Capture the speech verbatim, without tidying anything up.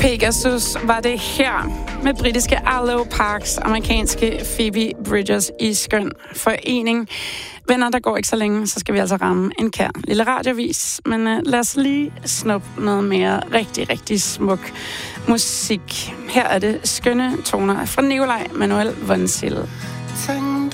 Pegasus var det her med britiske Arlo Parks, amerikanske Phoebe Bridgers i skøn forening. Venner, der går ikke så længe, så skal vi altså ramme en kær lille radiovis. Men uh, lad os lige snuppe noget mere rigtig, rigtig smuk musik. Her er det skønne toner fra Nikolaj Manuel Vonsil. Tænk